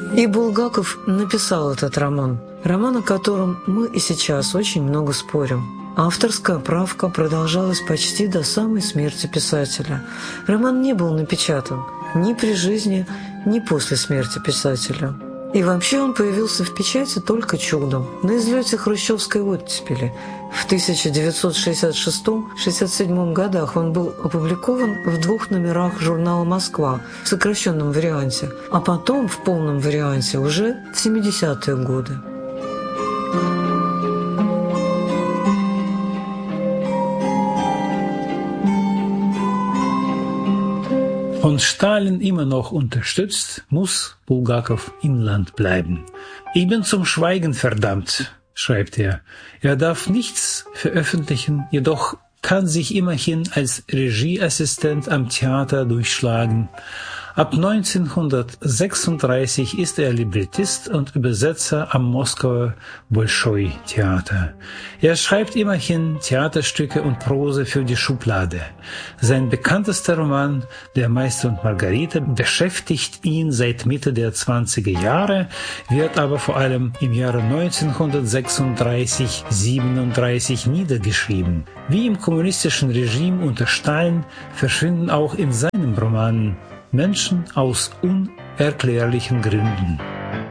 И Булгаков написал этот роман. Роман, о котором мы и сейчас очень много спорим. Авторская правка продолжалась почти до самой смерти писателя. Роман не был напечатан ни при жизни, ни после смерти писателя. И вообще он появился в печати только чудом, на излете хрущевской оттепели. В 1966-67 годах он был опубликован в 2 номерах журнала «Москва» в сокращенном варианте, а потом в полном варианте уже в 70-е годы. Von Stalin immer noch unterstützt, muss Bulgakow im Land bleiben. Ich bin zum Schweigen verdammt, schreibt er. Er darf nichts veröffentlichen, jedoch kann sich immerhin als Regieassistent am Theater durchschlagen. Ab 1936 ist er Librettist und Übersetzer am Moskauer Bolschoi-Theater. Er schreibt immerhin Theaterstücke und Prose für die Schublade. Sein bekanntester Roman, Der Meister und Margarite, beschäftigt ihn seit Mitte der 20er Jahre, wird aber vor allem im Jahre 1936-37 niedergeschrieben. Wie im kommunistischen Regime unter Stalin verschwinden auch in seinem Roman Menschen aus unerklärlichen Gründen.